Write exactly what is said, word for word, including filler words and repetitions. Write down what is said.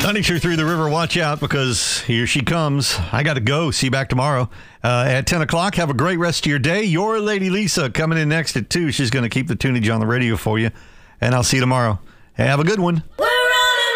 Huntington through the river, watch out because here she comes. I got to go. See you back tomorrow uh, at ten o'clock. Have a great rest of your day. Your Lady Lisa coming in next at two. She's going to keep the tunage on the radio for you. And I'll see you tomorrow. Have a good one.